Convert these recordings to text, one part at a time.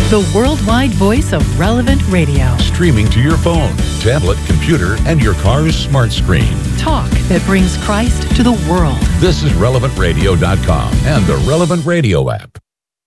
the worldwide voice of Relevant Radio. Streaming to your phone, tablet, computer, and your car's smart screen. Talk that brings Christ to the world. This is RelevantRadio.com and the Relevant Radio app.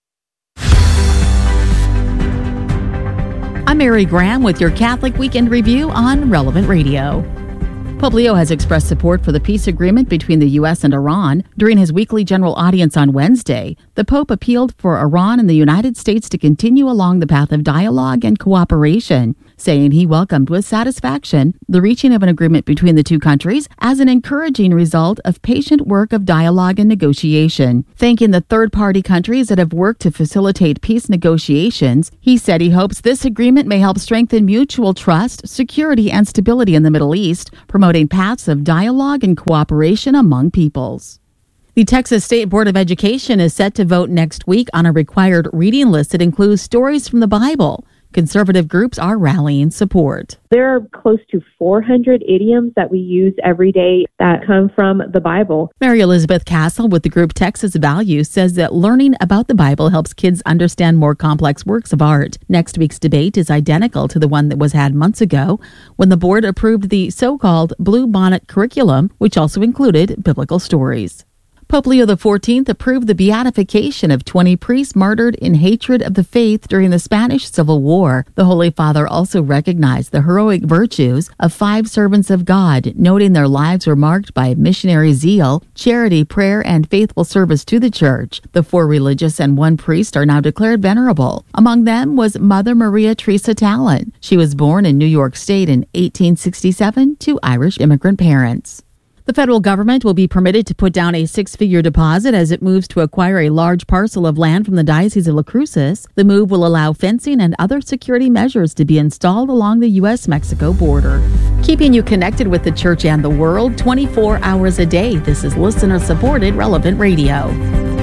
I'm Mary Graham with your Catholic Weekend Review on Relevant Radio. Pope Leo has expressed support for the peace agreement between the U.S. and Iran. During his weekly general audience on Wednesday, the Pope appealed for Iran and the United States to continue along the path of dialogue and cooperation, saying he welcomed with satisfaction the reaching of an agreement between the two countries as an encouraging result of patient work of dialogue and negotiation. Thanking the third-party countries that have worked to facilitate peace negotiations, he said he hopes this agreement may help strengthen mutual trust, security, and stability in the Middle East, promoting paths of dialogue and cooperation among peoples. The Texas State Board of Education is set to vote next week on a required reading list that includes stories from the Bible. Conservative groups are rallying support. There are close to 400 idioms that we use every day that come from the Bible. Mary Elizabeth Castle with the group Texas Values says that learning about the Bible helps kids understand more complex works of art. Next week's debate is identical to the one that was had months ago when the board approved the so-called Blue Bonnet curriculum, which also included biblical stories. Pope Leo XIV approved the beatification of 20 priests martyred in hatred of the faith during the Spanish Civil War. The Holy Father also recognized the heroic virtues of 5 servants of God, noting their lives were marked by missionary zeal, charity, prayer, and faithful service to the Church. The 4 religious and 1 priest are now declared venerable. Among them was Mother Maria Teresa Talent. She was born in New York State in 1867 to Irish immigrant parents. The federal government will be permitted to put down a 6-figure deposit as it moves to acquire a large parcel of land from the Diocese of La Cruces. The move will allow fencing and other security measures to be installed along the U.S.-Mexico border. Keeping you connected with the Church and the world 24 hours a day. This is listener-supported Relevant Radio.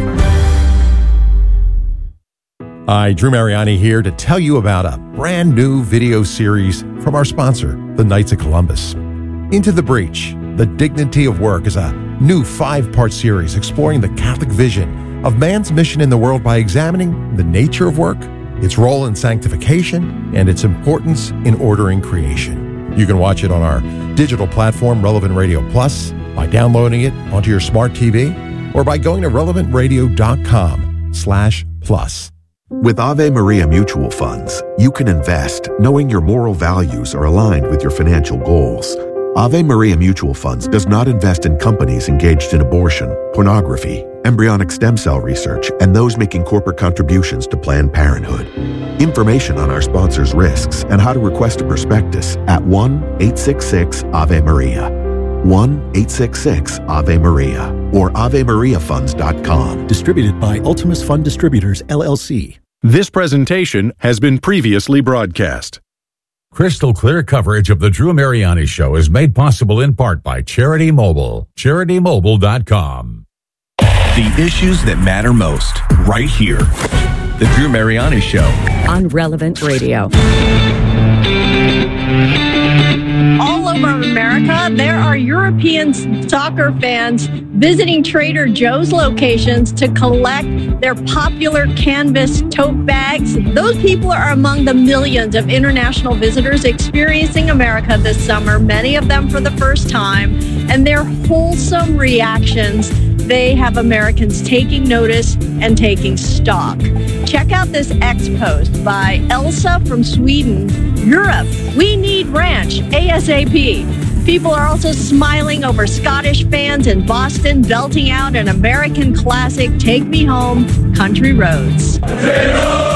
Hi, Drew Mariani here to tell you about a brand new video series from our sponsor, the Knights of Columbus. Into the Breach, The Dignity of Work is a new 5-part series exploring the Catholic vision of man's mission in the world by examining the nature of work, its role in sanctification, and its importance in ordering creation. You can watch it on our digital platform, Relevant Radio Plus, by downloading it onto your smart TV, or by going to relevantradio.com/plus. With Ave Maria Mutual Funds, you can invest knowing your moral values are aligned with your financial goals. Ave Maria Mutual Funds does not invest in companies engaged in abortion, pornography, embryonic stem cell research, and those making corporate contributions to Planned Parenthood. Information on our sponsors' risks and how to request a prospectus at 1-866-AVE-MARIA, 1-866-AVE-MARIA, or AveMariaFunds.com. Distributed by Ultimus Fund Distributors, LLC. This presentation has been previously broadcast. Crystal clear coverage of the Drew Mariani Show is made possible in part by Charity Mobile. CharityMobile.com. The issues that matter most, right here. The Drew Mariani Show. On Relevant Radio. All over America, there are European soccer fans visiting Trader Joe's locations to collect their popular canvas tote bags. Those people are among the millions of international visitors experiencing America this summer, many of them for the first time, and their wholesome reactions. They have Americans taking notice and taking stock. Check out this X post by Elsa from Sweden. Europe, we need ranch ASAP. People are also smiling over Scottish fans in Boston belting out an American classic, Take Me Home, Country Roads. Take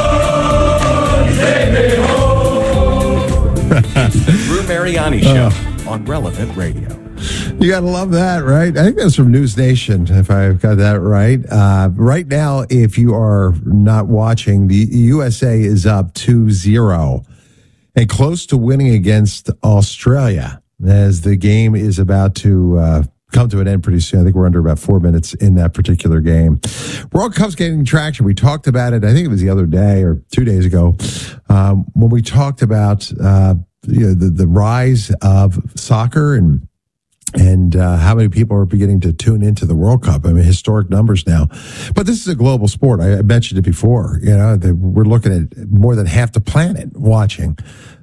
me home. Drew Mariani Show on Relevant Radio. You got to love that, right? I think that's from News Nation, if I've got that right. Right now, if you are not watching, the USA is up 2-0 and close to winning against Australia as the game is about to come to an end pretty soon. I think we're under about 4 minutes in that particular game. World Cup's getting traction. We talked about it, I think it was the other day or 2 days ago, when we talked about the rise of soccer and And how many people are beginning to tune into the World Cup? I mean, historic numbers now. But this is a global sport. I mentioned it before. You know, we're looking at more than half the planet watching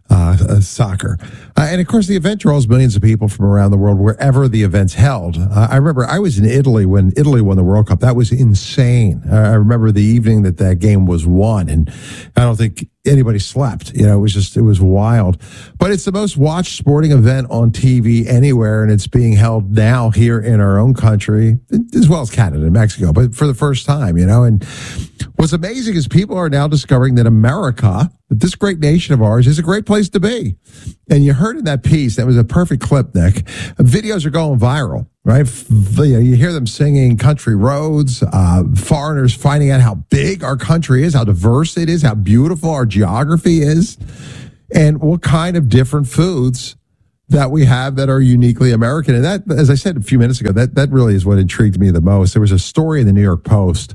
soccer. And of course, the event draws millions of people from around the world, wherever the event's held. I remember I was in Italy when Italy won the World Cup. That was insane. I remember the evening that game was won, and I don't think anybody slept. You know, it was wild. But it's the most watched sporting event on TV anywhere, and it's being held now here in our own country, as well as Canada and Mexico, but for the first time, you know. And what's amazing is people are now discovering that America, that this great nation of ours, is a great place to be. And you heard in that piece, that was a perfect clip, Nick. Videos are going viral, right? You hear them singing country roads, foreigners finding out how big our country is, how diverse it is, how beautiful our geography is, and what kind of different foods that we have that are uniquely American. And that, as I said a few minutes ago, that really is what intrigued me the most. There was a story in the New York Post,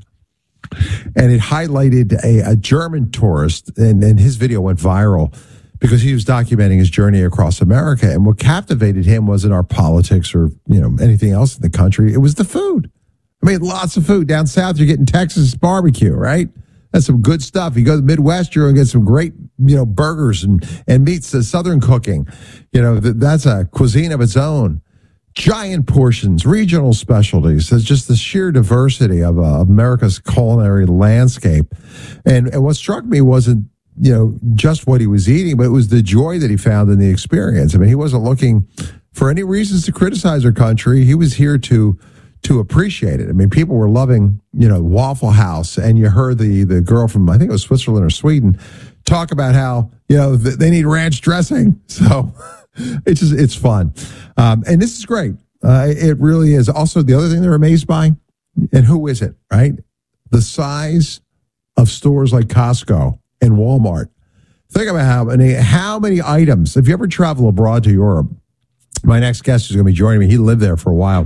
and it highlighted a German tourist, and his video went viral because he was documenting his journey across America. And what captivated him wasn't our politics or, you know, anything else in the country. It was the food. I mean, lots of food. Down south, you're getting Texas barbecue, right? That's some good stuff. You go to the Midwest, you're going to get some great, you know, burgers and meats, the Southern cooking. You know, that's a cuisine of its own. Giant portions, regional specialties. There's just the sheer diversity of America's culinary landscape. And what struck me wasn't, you know, just what he was eating, but it was the joy that he found in the experience. I mean, he wasn't looking for any reasons to criticize our country. He was here to appreciate it. I mean, people were loving, you know, Waffle House, and you heard the girl from, I think it was Switzerland or Sweden, talk about how, you know, they need ranch dressing. So it's fun. And this is great. It really is. Also, the other thing they're amazed by, and who is it, right? The size of stores like Costco and Walmart. Think about how many items. If you ever travel abroad to Europe, my next guest is going to be joining me. He lived there for a while.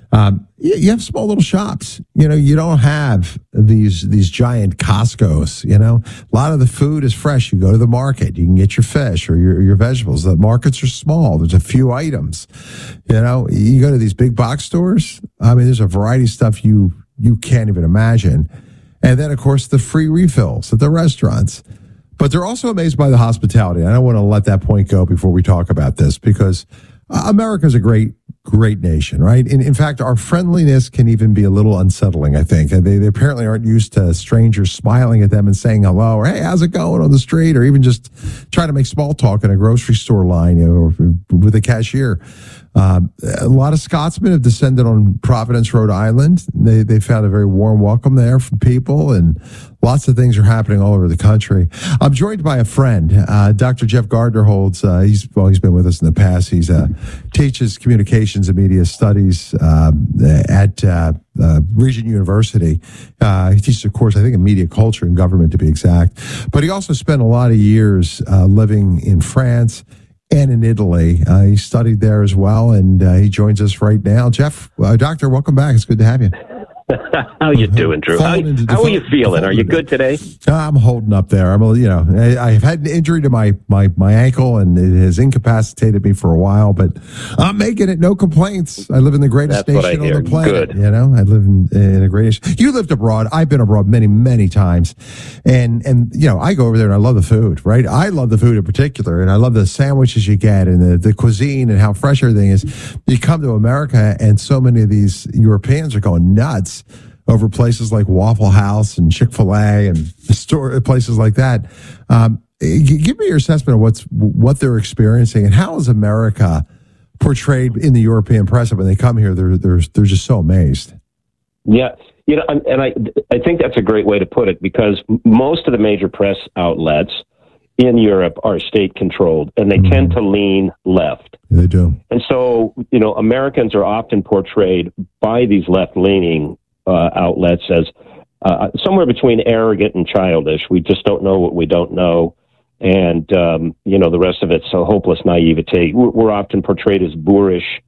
You have small little shops. You know, you don't have these giant Costco's. You know, a lot of the food is fresh. You go to the market, you can get your fish or your vegetables. The markets are small. There's a few items. You know, you go to these big box stores. I mean, there's a variety of stuff you can't even imagine. And then, of course, the free refills at the restaurants. But they're also amazed by the hospitality. I don't want to let that point go before we talk about this, because America's a great nation, right? In fact, our friendliness can even be a little unsettling, I think. They apparently aren't used to strangers smiling at them and saying hello, or hey, how's it going on the street, or even just trying to make small talk in a grocery store line, you know, or with a cashier. A lot of Scotsmen have descended on Providence, Rhode Island. They found a very warm welcome there from people, and lots of things are happening all over the country. I'm joined by a friend, Dr. Jeff Gardner holds. He's been with us in the past. He's teaches communications and media studies at Regent University. He teaches a course, I think, in media culture and government, to be exact. But he also spent a lot of years living in France and in Italy. He studied there as well, and he joins us right now. Jeff, Doctor, welcome back. It's good to have you. How you doing, Drew? How are you feeling? Are you good today? I'm holding up there. I've had an injury to my ankle, and it has incapacitated me for a while, but I'm making it. No complaints. I live in the greatest nation on the planet. Good. You know, I live in a great nation. You lived abroad. I've been abroad many, many times, and you know, I go over there and I love the food. Right, I love the food in particular, and I love the sandwiches you get and the cuisine and how fresh everything is. You come to America, and so many of these Europeans are going nuts over places like Waffle House and Chick-fil-A and places like that. Give me your assessment of what they're experiencing, and how is America portrayed in the European press. When they come here, they're just so amazed. Yeah, you know, and I think that's a great way to put it, because most of the major press outlets in Europe are state-controlled, and they tend to lean left. They do. And so, you know, Americans are often portrayed by these left-leaning outlets as somewhere between arrogant and childish. We just don't know what we don't know. And, you know, the rest of it's a hopeless naivete. We're often portrayed as boorish.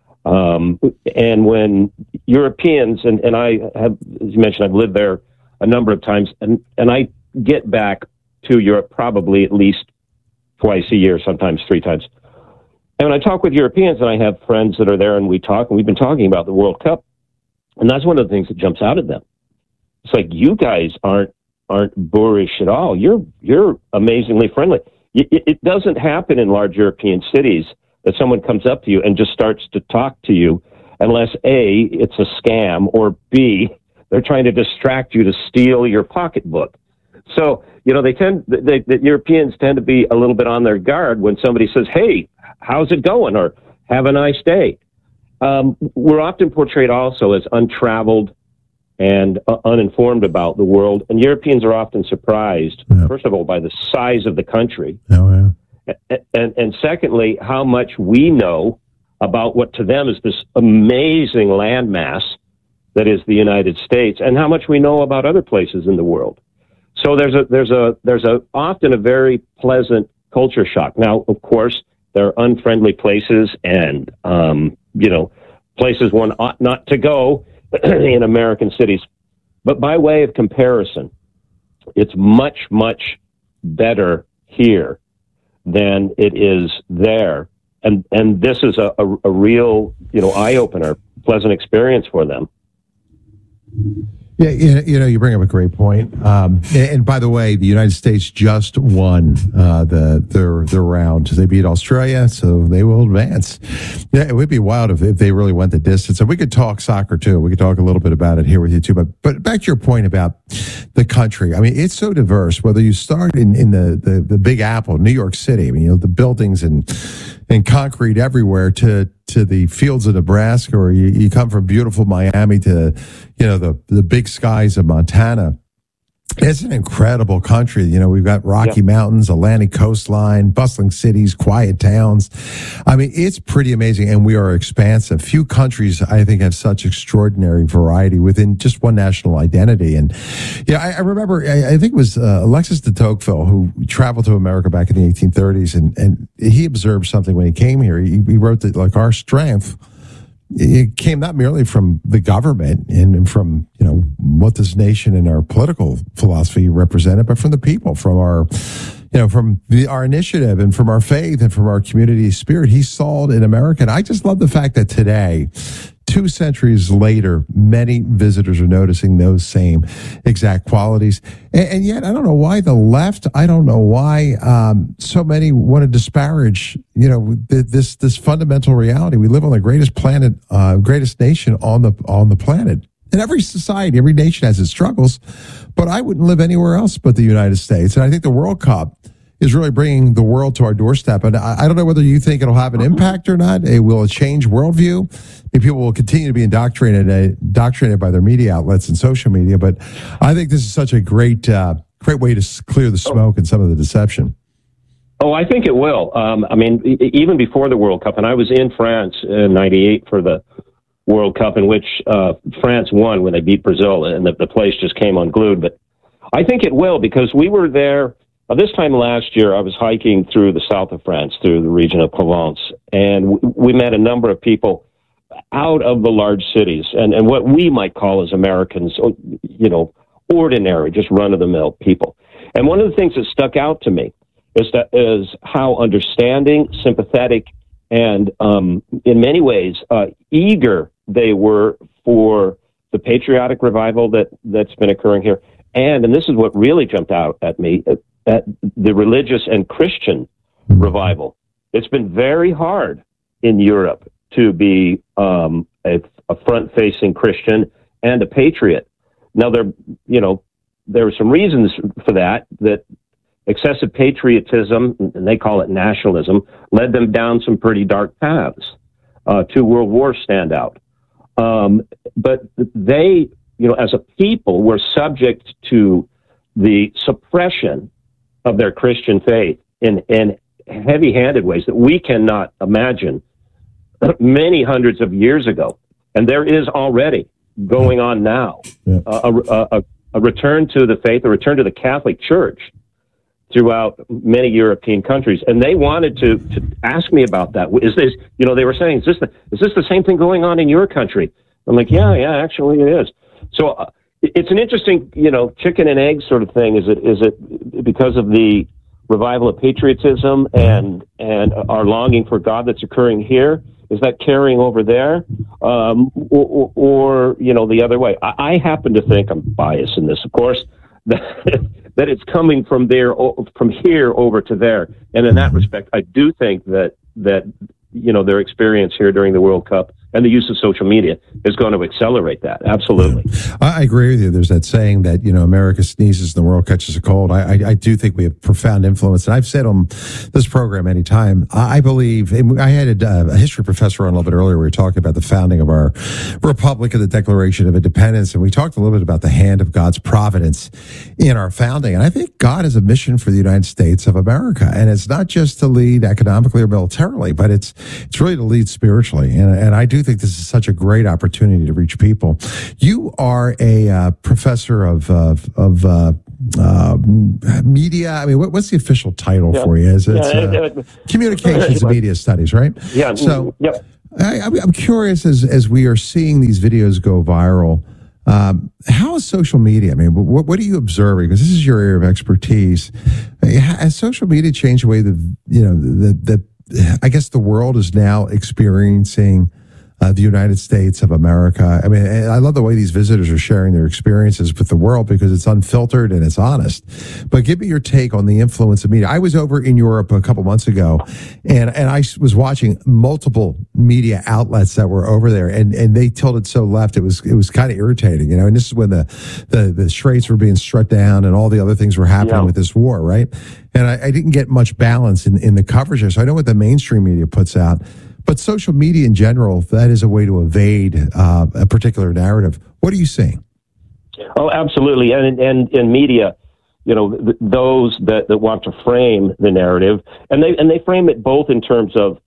And when Europeans, and I have, as you mentioned, I've lived there a number of times, and I get back to Europe probably at least twice a year, sometimes 3 times. And when I talk with Europeans, and I have friends that are there, and we talk, and we've been talking about the World Cup, and that's one of the things that jumps out at them. It's like, you guys aren't boorish at all. You're amazingly friendly. It doesn't happen in large European cities that someone comes up to you and just starts to talk to you, unless A, it's a scam, or B, they're trying to distract you to steal your pocketbook. So, the Europeans tend to be a little bit on their guard when somebody says, "Hey, how's it going?" or "Have a nice day." We're often portrayed also as untraveled and uninformed about the world, and Europeans are often surprised, first of all, by the size of the country, and secondly, how much we know about what to them is this amazing landmass that is the United States, and how much we know about other places in the world. So there's often a very pleasant culture shock. Now, of course, there are unfriendly places and places one ought not to go in American cities. But by way of comparison, it's much, much better here than it is there. And this is a real, eye-opener, pleasant experience for them. Yeah, you bring up a great point. And by the way, the United States just won their round. They beat Australia, so they will advance. Yeah, it would be wild if they really went the distance. And we could talk soccer too. We could talk a little bit about it here with you too. But back to your point about the country. I mean, it's so diverse. Whether you start in the Big Apple, New York City. I mean, the buildings and concrete everywhere to the fields of Nebraska, or you come from beautiful Miami to, the big skies of Montana. It's an incredible country. We've got Rocky Mountains, Atlantic coastline, bustling cities, quiet towns. I mean, it's pretty amazing, and we are expansive. Few countries, I think, have such extraordinary variety within just one national identity. And I remember, I think it was Alexis de Tocqueville who traveled to America back in the 1830s, and he observed something when he came here. He wrote that, like, our strength, it came not merely from the government and from, what this nation and our political philosophy represented, but from the people, from our, from our initiative and from our faith and from our community spirit. He saw it in America. And I just love the fact that today, 2 centuries later, many visitors are noticing those same exact qualities. And yet, I don't know why the left, I don't know why so many want to disparage, this fundamental reality. We live on the greatest planet, greatest nation on the planet. And every society, every nation has its struggles, but I wouldn't live anywhere else but the United States. And I think the World Cup is really bringing the world to our doorstep. And I don't know whether you think it'll have an impact or not. Will it change worldview? People will continue to be indoctrinated by their media outlets and social media. But I think this is such a great way to clear the smoke and some of the deception. Oh, I think it will. Even before the World Cup, and I was in France in '98 for the World Cup, in which France won when they beat Brazil, and the place just came unglued. But I think it will, because we were there. This time last year, I was hiking through the south of France, through the region of Provence, and we met a number of people out of the large cities, and what we might call as Americans, ordinary, just run-of-the-mill people. And one of the things that stuck out to me is how understanding, sympathetic, and in many ways eager they were for the patriotic revival that's been occurring here. And this is what really jumped out at me, at the religious and Christian revival. It's been very hard in Europe to be a front-facing Christian and a patriot. Now, there are some reasons for that excessive patriotism, and they call it nationalism, led them down some pretty dark paths. 2 world wars stand out. But they, as a people, were subject to the suppression of their Christian faith in heavy-handed ways that we cannot imagine many hundreds of years ago. And there is already going on now a return to the faith, a return to the Catholic Church throughout many European countries. And they wanted to ask me about that. Is this, they were saying, is this the same thing going on in your country? I'm like, yeah, actually it is. So it's an interesting, chicken and egg sort of thing. Is it because of the revival of patriotism and our longing for God that's occurring here? Is that carrying over there, or the other way? I happen to think, I'm biased in this, of course, that it's coming from here over to there. And in that respect, I do think that their experience here during the World Cup and the use of social media is going to accelerate that. Absolutely. I agree with you. There's that saying that, America sneezes and the world catches a cold. I do think we have profound influence. And I've said on this program anytime, I believe, and I had a history professor on a little bit earlier. We were talking about the founding of our republic and the Declaration of Independence. And we talked a little bit about the hand of God's providence in our founding. And I think God has a mission for the United States of America. And it's not just to lead economically or militarily, but it's really to lead spiritually. And I do think this is such a great opportunity to reach people. You are a professor of media. I mean, what's the official title for you? It's communications and media studies, right? Yeah. So, yep. I'm curious as we are seeing these videos go viral. How is social media? I mean, what are you observing? Because this is your area of expertise. Has social media changed the way I guess the world is now experiencing the United States of America? I mean, I love the way these visitors are sharing their experiences with the world because it's unfiltered and it's honest. But give me your take on the influence of media. I was over in Europe a couple months ago, and I was watching multiple media outlets that were over there, and they tilted so left it was kind of irritating, And this is when the Straits were being struck down and all the other things were happening with this war, right? And I didn't get much balance in the coverage there. So I know what the mainstream media puts out. But social media in general, that is a way to evade a particular narrative. What are you seeing? Oh, absolutely. And in media, those that want to frame the narrative, and they frame it both in terms of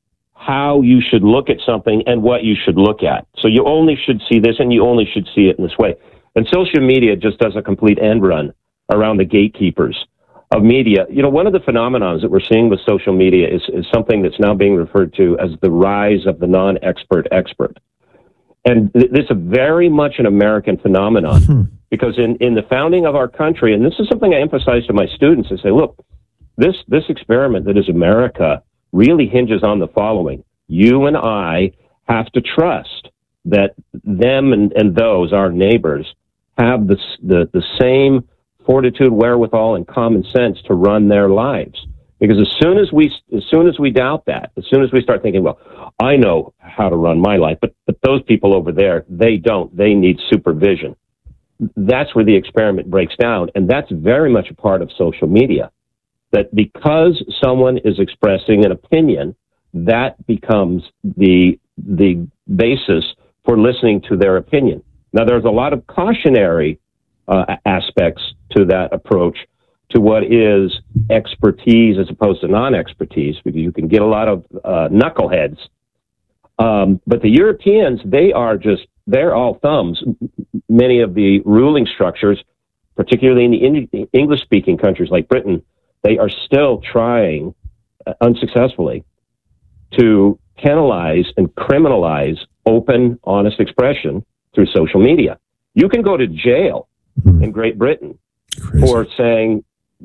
how you should look at something and what you should look at. So you only should see this and you only should see it in this way. And social media just does a complete end run around the gatekeepers of media. One of the phenomenons that we're seeing with social media is something that's now being referred to as the rise of the non-expert expert. And this is very much an American phenomenon because in the founding of our country, and this is something I emphasize to my students, I say, look, this experiment that is America really hinges on the following. You and I have to trust that them and those, our neighbors, have the same fortitude, wherewithal, and common sense to run their lives. Because as soon as we doubt that, as soon as we start thinking, well, I know how to run my life, but those people over there, they don't. They need supervision. That's where the experiment breaks down, and that's very much a part of social media. That because someone is expressing an opinion, that becomes the basis for listening to their opinion. Now, there's a lot of cautionary aspects to that approach to what is expertise as opposed to non-expertise, because you can get a lot of knuckleheads. But the Europeans, they're all thumbs. Many of the ruling structures, particularly in the English-speaking countries like Britain, they are still trying, unsuccessfully, to penalize and criminalize open, honest expression through social media. You can go to jail in Great Britain for saying,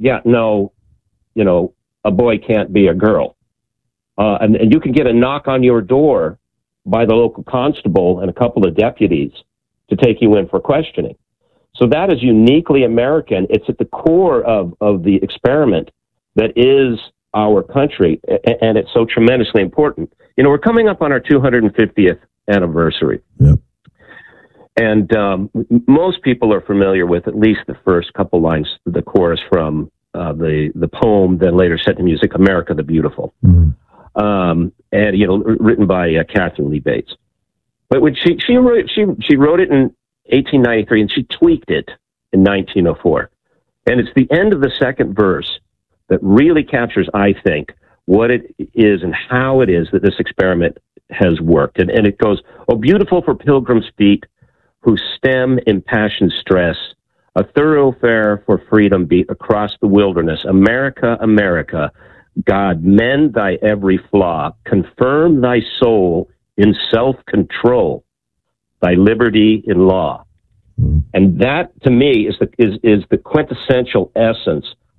a boy can't be a girl. And you can get a knock on your door by the local constable and a couple of deputies to take you in for questioning. So that is uniquely American. It's at the core of the experiment that is our country, and it's so tremendously important. We're coming up on our 250th anniversary. Yep. And most people are familiar with at least the first couple lines, the chorus from the poem, then later set to music, America the Beautiful, and written by Catherine Lee Bates. But when she wrote it in 1893, and she tweaked it in 1904. And it's the end of the second verse that really captures, I think, what it is and how it is that this experiment has worked. And it goes, "Oh, beautiful for pilgrims' feet, who stem impassioned stress, a thoroughfare for freedom beat across the wilderness. America, America, God, mend thy every flaw, confirm thy soul in self-control, thy liberty in law." And that, to me, is the quintessential essence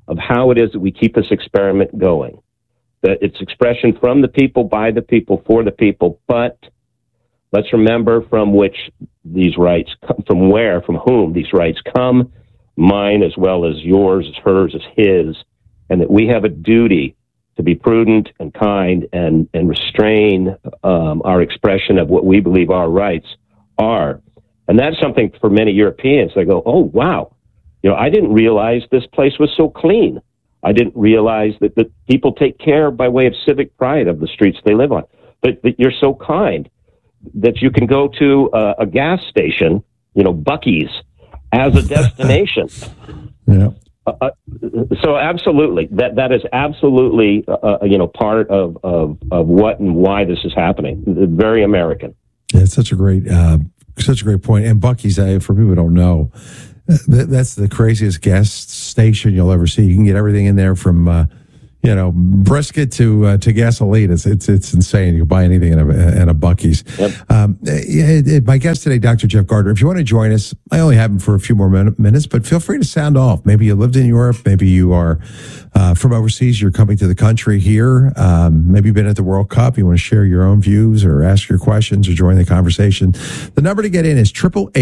of how it is that we keep this experiment going. That it's expression from the people, by the people, for the people, but let's remember from which these rights come, from whom these rights come, mine as well as yours, as hers, as his, and that we have a duty to be prudent and kind and restrain our expression of what we believe our rights are. And that's something for many Europeans. They go, oh, wow, I didn't realize this place was so clean. I didn't realize that people take care by way of civic pride of the streets they live on. But you're so kind that you can go to a gas station, Buc-ee's, as a destination. Yeah. So absolutely, that is absolutely part of what and why this is happening. Very American. Yeah, it's such a great point. And Buc-ee's, for people who don't know, that's the craziest gas station you'll ever see. You can get everything in there from brisket to gasoline. It's insane. You can buy anything in a Buc-ee's. Yep. My guest today, Dr. Jeff Gardner. If you want to join us, I only have him for a few more minutes, but feel free to sound off. Maybe you lived in Europe. Maybe you are from overseas. You're coming to the country here. Maybe you've been at the World Cup. You want to share your own views or ask your questions or join the conversation. The number to get in is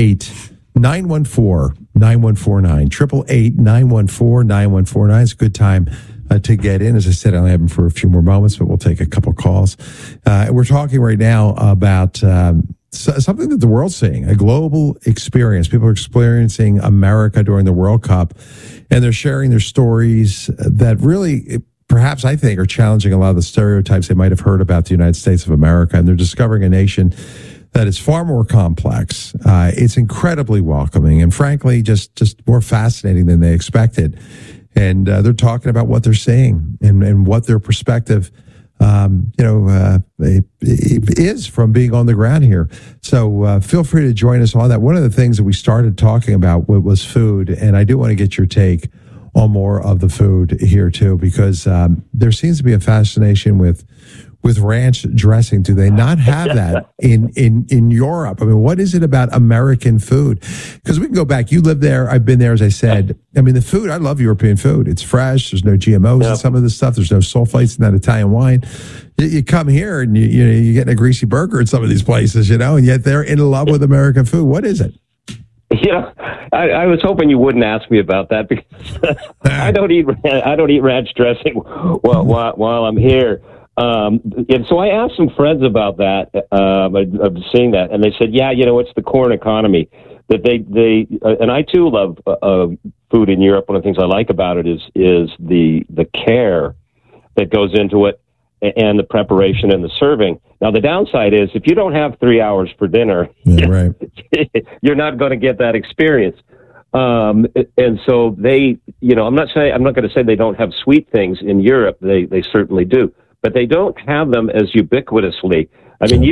888-914-9149. 888-914-9149. It's a good time to get in. As I said, I only have him for a few more moments, but we'll take a couple calls. We're talking right now about something that the world's seeing, a global experience. People are experiencing America during the World Cup, and they're sharing their stories that really, perhaps I think, are challenging a lot of the stereotypes they might have heard about the United States of America, and they're discovering a nation that is far more complex. It's incredibly welcoming, and frankly, just more fascinating than they expected. And they're talking about what they're seeing and what their perspective, is from being on the ground here. So feel free to join us on that. One of the things that we started talking about was food, and I do want to get your take on more of the food here too, because there seems to be a fascination with ranch dressing. Do they not have that in Europe? I mean, what is it about American food? Because we can go back. You live there. I've been there, as I said. I mean, the food, I love European food. It's fresh. There's no GMOs in some of this stuff. There's no sulfites in that Italian wine. You come here and you're getting a greasy burger in some of these places, and yet they're in love with American food. What is it? I was hoping you wouldn't ask me about that, because I don't eat ranch dressing while I'm here. And so I asked some friends about that, of seeing that, and they said, it's the corn economy that they and I too love food in Europe. One of the things I like about it is the care that goes into it and the preparation and the serving. Now, the downside is if you don't have 3 hours for dinner, right, you're not going to get that experience. And so they, I'm not going to say they don't have sweet things in Europe. They certainly do. But they don't have them as ubiquitously. I mean,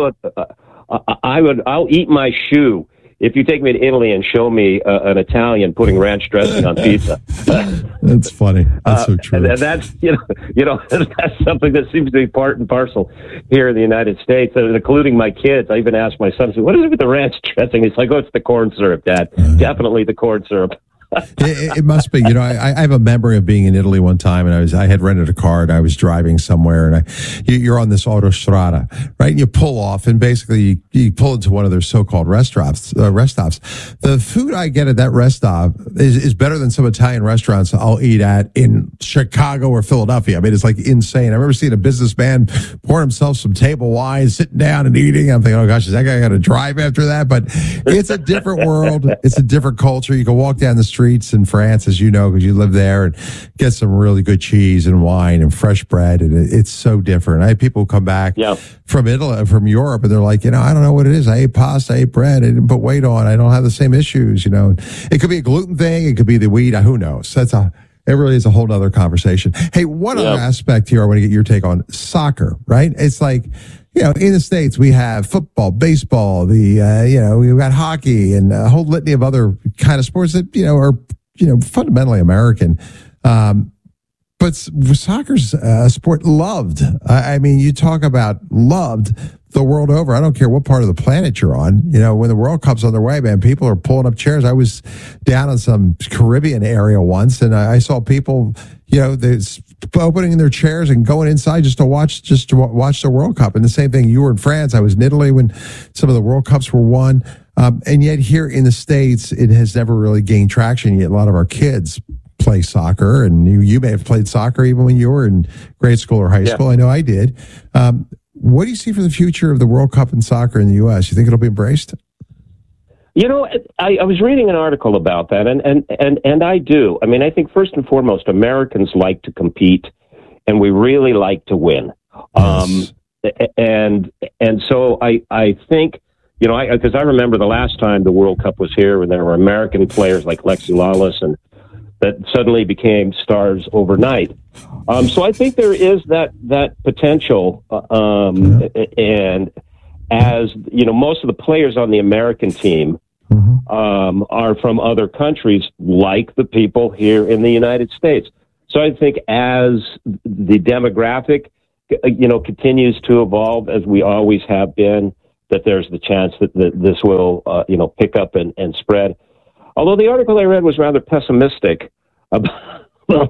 I'll eat my shoe if you take me to Italy and show me an Italian putting ranch dressing on pizza. That's funny. That's so true. That's that's something that seems to be part and parcel here in the United States, including my kids. I even asked my son, "What is it with the ranch dressing?" He's like, "Oh, it's the corn syrup, Dad. Definitely the corn syrup." It must be. I have a memory of being in Italy one time, and I had rented a car, and I was driving somewhere, and you're on this autostrada, right? And you pull off, and basically you pull into one of their so-called rest stops. The food I get at that rest stop is better than some Italian restaurants I'll eat at in Chicago or Philadelphia. I mean, it's like insane. I remember seeing a businessman pour himself some table wine, sitting down and eating. I'm thinking, oh gosh, is that guy got to drive after that? But it's a different world. It's a different culture. You can walk down the streets in France, as you know, because you live there, and get some really good cheese and wine and fresh bread, and it's so different. I have people who come back from Italy, from Europe, and they're like, I don't know what it is. I ate pasta, I ate bread, I didn't put weight on. I don't have the same issues, It could be a gluten thing, it could be the wheat. Who knows? It really is a whole other conversation. Hey, one other aspect here I want to get your take on: soccer, right? It's like, in the States, we have football, baseball, we've got hockey and a whole litany of other kind of sports that, are, fundamentally American. But soccer's a sport loved. I mean, you talk about loved. the world over. I don't care what part of the planet you're on. You know, when the World Cup's on their way, man, people are pulling up chairs. I was down in some Caribbean area once, and I saw people, you know, opening their chairs and going inside just to watch the World Cup. And the same thing, you were in France. I was in Italy when some of the World Cups were won. And yet here in the States, it has never really gained traction. Yet a lot of our kids play soccer, and you may have played soccer even when you were in grade school or high school. I know I did. What do you see for the future of the World Cup in soccer in the U.S.? You think it'll be embraced? You know, I was reading an article about that, and I do. I mean, I think first and foremost, Americans like to compete, and we really like to win. Yes. And so I think, you know, because I remember the last time the World Cup was here, when there were American players like Lexi Lawless and that suddenly became stars overnight. So I think there is that potential. And as you know, most of the players on the American team are from other countries, like the people here in the United States. So I think as the demographic, you know, continues to evolve, as we always have been, that there's the chance that this will, you know, pick up and spread. Although the article I read was rather pessimistic about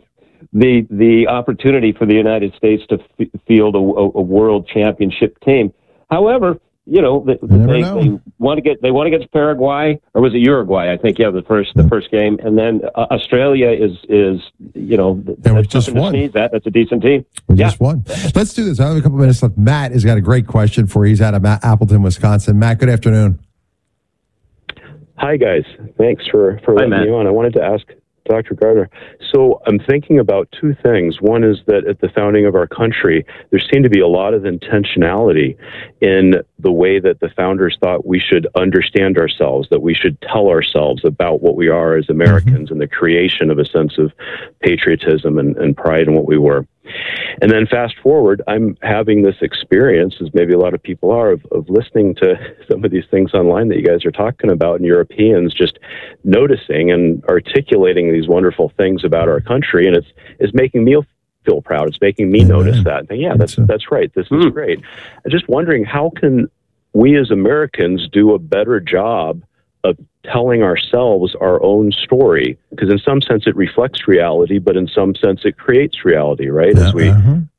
the opportunity for the United States to field a world championship team. However, you know, they want to get to Paraguay, or was it Uruguay? I think the first game, and then Australia is you know, we just won. That's a decent team. We just won. Let's do this. I have a couple minutes left. Matt has got a great question for you. He's out of Appleton, Wisconsin. Matt, good afternoon. Hi, guys. Thanks for letting me on. I wanted to ask Dr. Gardner. So I'm thinking about two things. One is that at the founding of our country, there seemed to be a lot of intentionality in the way that the founders thought we should understand ourselves, that we should tell ourselves about what we are as Americans, and the creation of a sense of patriotism and pride in what we were. And then fast forward, I'm having this experience, as maybe a lot of people are, of listening to some of these things online that you guys are talking about, and Europeans just noticing and articulating these wonderful things about our country, and it's making me feel proud. It's making me notice that. And think, that's right. This is great. I'm just wondering, how can we as Americans do a better job of telling ourselves our own story? Because in some sense it reflects reality, but in some sense it creates reality, right? As we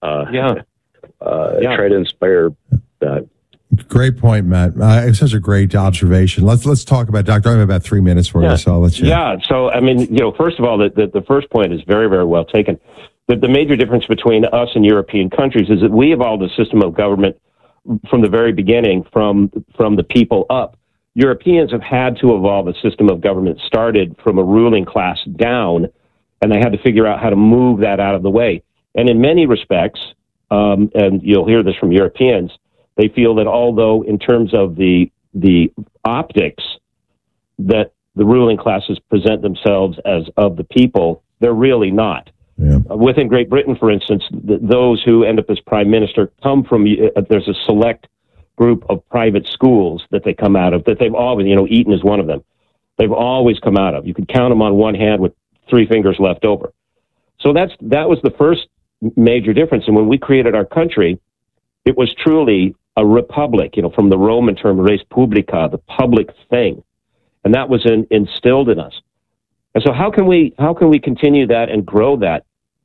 try to inspire that. Great point, Matt. It's such a great observation. Let's talk about, Doctor. I have about 3 minutes for you, so I'll let you. Yeah. So I mean, you know, first of all, the first point is very, very well taken. The major difference between us and European countries is that we evolved a system of government from the very beginning, from the people up. Europeans have had to evolve a system of government started from a ruling class down, and they had to figure out how to move that out of the way. And in many respects, and you'll hear this from Europeans, they feel that although in terms of the optics that the ruling classes present themselves as of the people, they're really not. Yeah. Within Great Britain, for instance, those who end up as prime minister come from, there's a select group of private schools that they come out of, that they've always, you know, Eton is one of them. They've always come out of. You could count them on one hand with 3 fingers left over. So that was the first major difference. And when we created our country, it was truly a republic, you know, from the Roman term res publica, the public thing. And that was instilled in us. And so how can we continue that and grow that?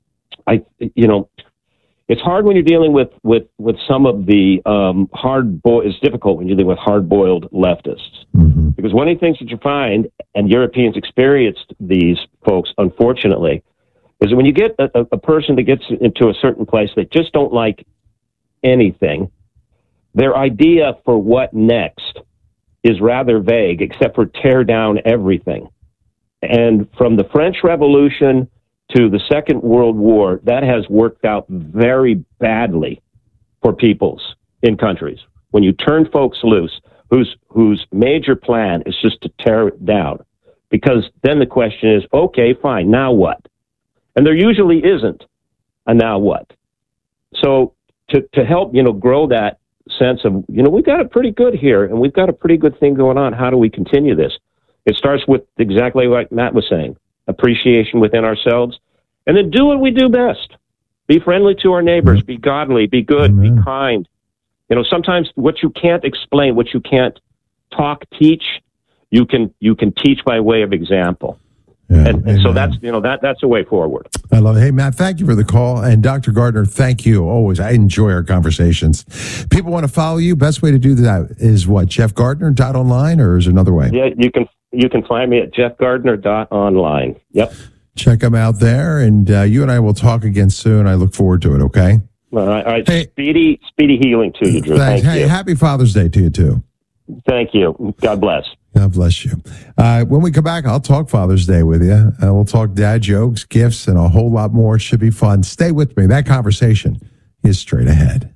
It's hard when you're dealing with some of the it's difficult when you're dealing with hard-boiled leftists. Mm-hmm. Because one of the things that you find, and Europeans experienced these folks, unfortunately, is that when you get a person that gets into a certain place, they just don't like anything, their idea for what next is rather vague, except for tear down everything. And from the French Revolution to the Second World War, that has worked out very badly for peoples in countries. When you turn folks loose, whose major plan is just to tear it down, because then the question is, okay, fine, now what? And there usually isn't a now what. So to help, grow that sense of, we've got it pretty good here, and we've got a pretty good thing going on. How do we continue this? It starts with exactly like Matt was saying, appreciation within ourselves, and then do what we do best. Be friendly to our neighbors, be godly, be good, be kind, Sometimes what you can't explain, what you can't teach, you can teach by way of example. Yeah, and so that's a way forward. I love it. Hey, Matt, thank you for the call. And Dr. Gardner, thank you. Always. I enjoy our conversations. People want to follow you. Best way to do that is what? JeffGardner.online, or is there another way? Yeah, you can find me at JeffGardner.online. Yep. Check them out there. And you and I will talk again soon. I look forward to it. Okay. All right. Hey, speedy healing to you, Drew. Thank you. Happy Father's Day to you, too. Thank you. God bless. God bless you. When we come back, I'll talk Father's Day with you. We'll talk dad jokes, gifts, and a whole lot more. It should be fun. Stay with me. That conversation is straight ahead.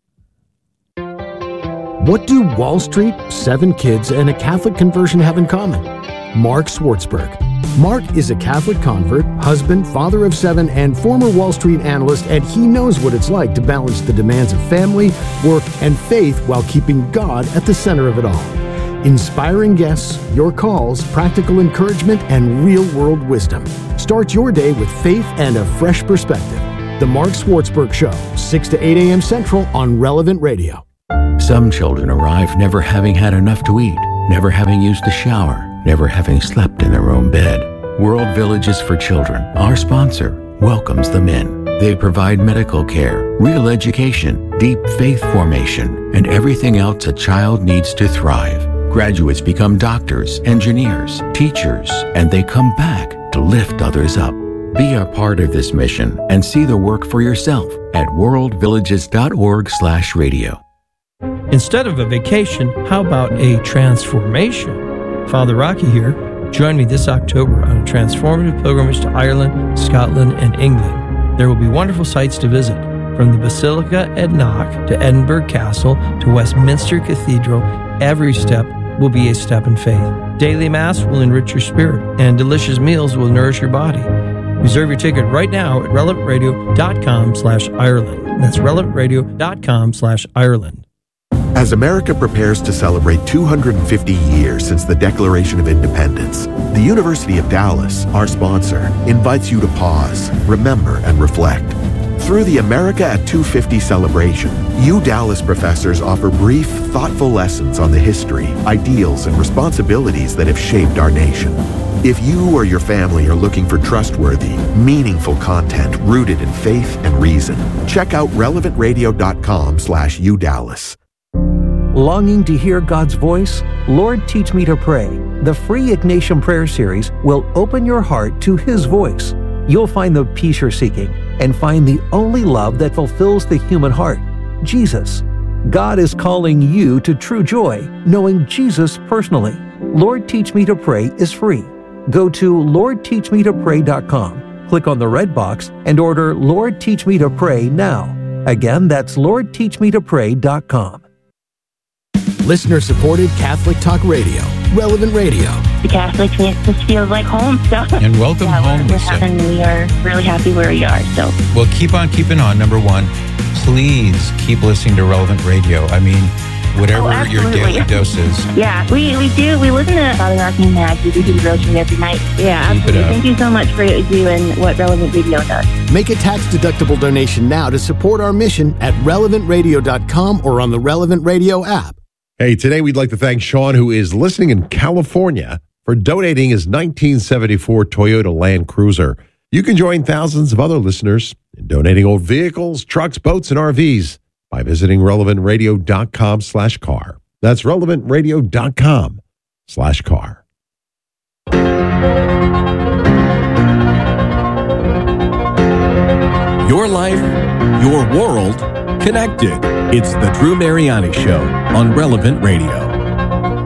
What do Wall Street, 7 kids, and a Catholic conversion have in common? Mark Swartzberg. Mark is a Catholic convert, husband, father of 7, and former Wall Street analyst, and he knows what it's like to balance the demands of family, work, and faith while keeping God at the center of it all. Inspiring guests, your calls, practical encouragement, and real-world wisdom. Start your day with faith and a fresh perspective. The Mark Swartzberg Show, 6 to 8 a.m. Central on Relevant Radio. Some children arrive never having had enough to eat, never having used a shower, never having slept in their own bed. World Villages for Children, our sponsor, welcomes them in. They provide medical care, real education, deep faith formation, and everything else a child needs to thrive. Graduates become doctors, engineers, teachers, and they come back to lift others up. Be a part of this mission and see the work for yourself at worldvillages.org/radio. Instead of a vacation, how about a transformation? Father Rocky here. Join me this October on a transformative pilgrimage to Ireland, Scotland, and England. There will be wonderful sites to visit, from the Basilica at Knock to Edinburgh Castle to Westminster Cathedral. Every step will be a step in faith. Daily Mass will enrich your spirit, and delicious meals will nourish your body. Reserve your ticket right now at relevantradio.com/Ireland. That's relevantradio.com/Ireland. As America prepares to celebrate 250 years since the Declaration of Independence, the University of Dallas, our sponsor, invites you to pause, remember, and reflect. Through the America at 250 celebration, Dallas professors offer brief, thoughtful lessons on the history, ideals, and responsibilities that have shaped our nation. If you or your family are looking for trustworthy, meaningful content rooted in faith and reason, check out relevantradio.com/UDallas. Longing to hear God's voice? Lord, Teach Me to Pray. The free Ignatian Prayer Series will open your heart to His voice. You'll find the peace you're seeking and find the only love that fulfills the human heart, Jesus. God is calling you to true joy, knowing Jesus personally. Lord, Teach Me to Pray is free. Go to LordTeachMeToPray.com, click on the red box, and order Lord, Teach Me to Pray now. Again, that's LordTeachMeToPray.com. Listener-supported Catholic Talk Radio, Relevant Radio. The Catholics make us feel like home. So. And welcome home, Lisa. And we are really happy where we are. So. Well, keep on keeping on. Number one, please keep listening to Relevant Radio. I mean, whatever your daily dose is. Yeah, we do. We listen to Father Rocky and Maggie. We do the rosary every night. Yeah, absolutely. Thank you so much for what you do and what Relevant Radio does. Make a tax-deductible donation now to support our mission at relevantradio.com or on the Relevant Radio app. Hey, today we'd like to thank Sean, who is listening in California, for donating his 1974 Toyota Land Cruiser. You can join thousands of other listeners in donating old vehicles, trucks, boats, and RVs by visiting relevantradio.com/car. That's relevantradio.com/car. Your life, your world, connected. It's the Drew Mariani Show on Relevant Radio.